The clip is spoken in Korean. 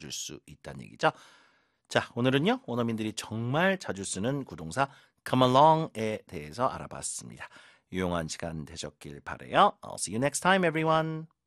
찾아줄 수 있다는 얘기죠. 자, 오늘은요, 원어민들이 정말 자주 쓰는 구동사 come along에 대해서 알아봤습니다. 유용한 시간 되셨길 바래요. I'll see you next time, everyone.